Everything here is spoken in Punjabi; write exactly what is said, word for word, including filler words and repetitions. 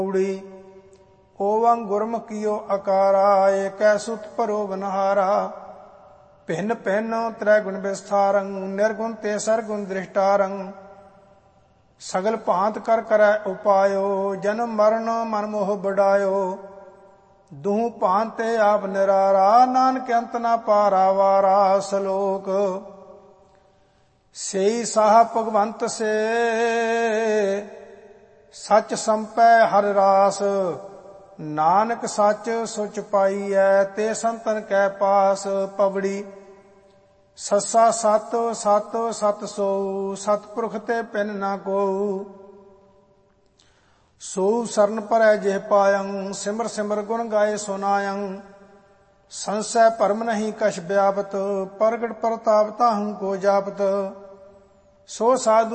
ਓਵੰ ਗੁਰਮੁਖਿਓ ਅਕਾਰਾ ਏਕੈ ਸੁਤ ਭਰੋ ਬਨਹਾਰਾ ਭਿੰਨ ਭਿੰਨ ਤ੍ਰੈ ਗੁਣ ਵਿਸਥਾਰੰ ਨਿਰਗੁਣ ਤੇ ਸਰਗੁਣ ਦ੍ਰਿਸ਼ਟਾਰੰ ਸਗਲ ਭਾਂਤ ਕਰ ਕਰੈ ਉਪਾਇਓ ਜਨਮ ਮਰਨ ਮਨ ਮੋਹ ਬਡਾਇਓ ਦੂਹ ਭਾਂਤ ਤੇ ਆਪ ਨਿਰਾਰਾ ਨਾਨਕ ਅੰਤ ਨਾ ਪਾਰਾ ਵਾਰਾ ਸਲੋਕ ਸਈ ਸਾਹ ਭਗਵੰਤ ਸੇ ਸਚ ਸੰਪੈ ਹਰ ਰਾਸ ਨਾਨਕ ਸੱਚ ਸੁਚ ਪਾਈਐ ਤੇ ਸੰਤਨ ਕੈ ਪਾਸ ਪਵੜੀ ਸੱਸਾ ਸਤ ਸਤ ਸਤ ਸੋ ਸਤਪੁਰਖ ਤੇ ਪਿੰਨ ਨਾ ਕੋਊ ਸੋ ਸਰਨ ਪਰੈ ਜਿਹ ਪਾਇੰ ਸਿਮਰ ਸਿਮਰ ਗੁਣ ਗਾਏ ਸੁਨਾਇੰ ਸੰਸੈ ਭਰਮ ਨਹੀਂ ਕਛ ਵਿਆਪਤ ਪ੍ਰਗਟ ਪ੍ਰਤਾਪ ਤਾਹੂ ਕੋ ਜਾਪਤ ਸੋ ਸਾਧੂ